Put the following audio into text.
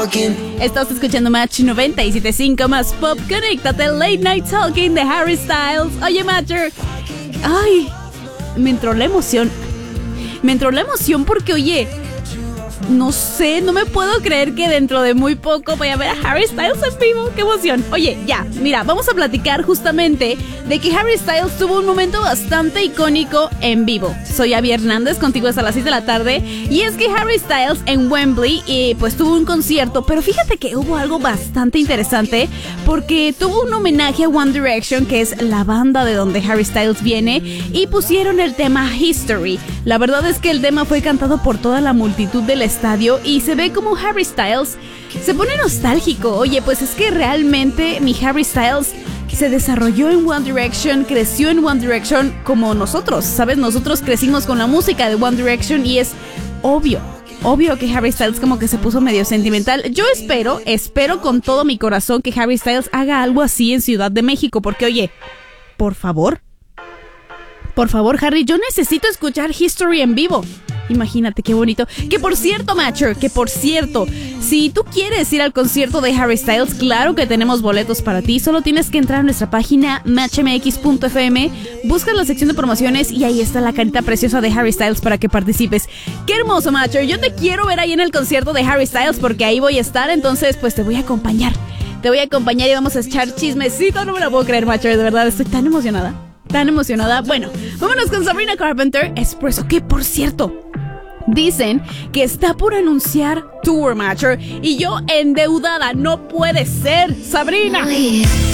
Estás escuchando Match 97.5 más pop. Conéctate, Late Night Talking de Harry Styles. Oye, Matcher. Ay, me entró la emoción. Porque, oye, no sé, no me puedo creer que dentro de muy poco voy a ver a Harry Styles en vivo. ¡Qué emoción! Oye, ya, mira, vamos a platicar justamente de que Harry Styles tuvo un momento bastante icónico en vivo. Soy Abby Hernández, contigo hasta las 6 de la tarde. Y es que Harry Styles en Wembley, pues tuvo un concierto. Pero fíjate que hubo algo bastante interesante, porque tuvo un homenaje a One Direction, que es la banda de donde Harry Styles viene, y pusieron el tema History. La verdad es que el tema fue cantado por toda la multitud del estadio y se ve como Harry Styles se pone nostálgico. Oye, pues es que realmente mi Harry Styles se desarrolló en One Direction, creció en One Direction como nosotros, ¿sabes? Nosotros crecimos con la música de One Direction y es obvio que Harry Styles como que se puso medio sentimental. Yo espero con todo mi corazón que Harry Styles haga algo así en Ciudad de México, porque oye, por favor, Harry, yo necesito escuchar History en vivo. Imagínate qué bonito. Que por cierto, Matcher, si tú quieres ir al concierto de Harry Styles, claro que tenemos boletos para ti. Solo tienes que entrar a nuestra página matchmx.fm, buscas la sección de promociones y ahí está la carita preciosa de Harry Styles para que participes. ¡Qué hermoso, Matcher! Yo te quiero ver ahí en el concierto de Harry Styles porque ahí voy a estar, entonces pues te voy a acompañar y vamos a echar chismecito. No me lo puedo creer, Matcher, de verdad, estoy tan emocionada. Bueno, vámonos con Sabrina Carpenter, Espresso, que por cierto, dicen que está por anunciar Tour, Matcher, y yo endeudada, no puede ser, Sabrina.